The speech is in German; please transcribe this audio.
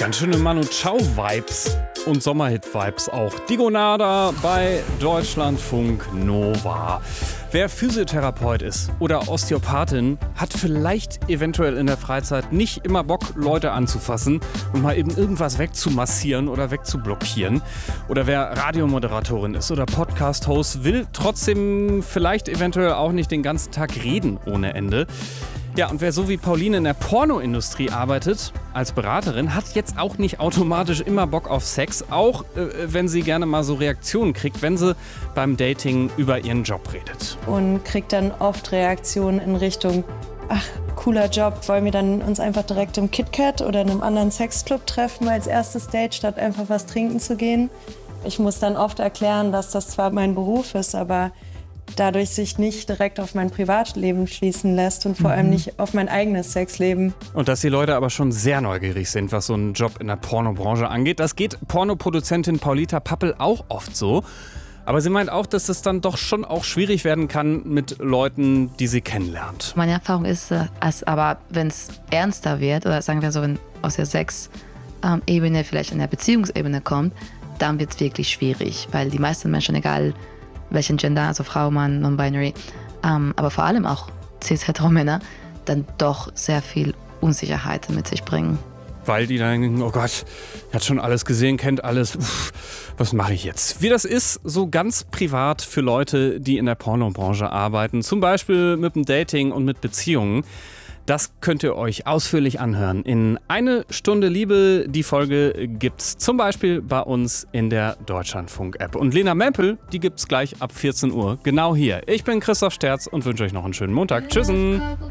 Ganz schöne Manu Chao-Vibes und Sommerhit-Vibes auch. Digonada bei Deutschlandfunk Nova. Wer Physiotherapeut ist oder Osteopathin, hat vielleicht eventuell in der Freizeit nicht immer Bock, Leute anzufassen und mal eben irgendwas wegzumassieren oder wegzublockieren. Oder wer Radiomoderatorin ist oder Podcast-Host, will trotzdem vielleicht eventuell auch nicht den ganzen Tag reden ohne Ende. Ja, und wer so wie Pauline in der Pornoindustrie arbeitet, als Beraterin, hat jetzt auch nicht automatisch immer Bock auf Sex, auch wenn sie gerne mal so Reaktionen kriegt, wenn sie beim Dating über ihren Job redet. Und kriegt dann oft Reaktionen in Richtung, ach, cooler Job, wollen wir dann uns einfach direkt im KitKat oder in einem anderen Sexclub treffen als erstes Date, statt einfach was trinken zu gehen. Ich muss dann oft erklären, dass das zwar mein Beruf ist, aber dadurch sich nicht direkt auf mein Privatleben schließen lässt und vor allem nicht auf mein eigenes Sexleben. Und dass die Leute aber schon sehr neugierig sind, was so einen Job in der Pornobranche angeht. Das geht Pornoproduzentin Paulita Pappel auch oft so. Aber sie meint auch, dass es dann doch schon auch schwierig werden kann mit Leuten, die sie kennenlernt. Meine Erfahrung ist, aber wenn es ernster wird, oder sagen wir so, wenn aus der Sex-Ebene vielleicht in der Beziehungsebene kommt, dann wird es wirklich schwierig, weil die meisten Menschen, egal welchen Gender, also Frau, Mann, Non-Binary, aber vor allem auch Cis-Hetero-Männer, dann doch sehr viel Unsicherheit mit sich bringen. Weil die dann denken, oh Gott, hat schon alles gesehen, kennt alles, was mache ich jetzt? Wie das ist, so ganz privat für Leute, die in der Pornobranche arbeiten, zum Beispiel mit dem Dating und mit Beziehungen, das könnt ihr euch ausführlich anhören. In Eine Stunde Liebe, die Folge gibt's zum Beispiel bei uns in der Deutschlandfunk-App. Und Lena Mempel, die gibt's gleich ab 14 Uhr, genau hier. Ich bin Christoph Sterz und wünsche euch noch einen schönen Montag. Tschüssen!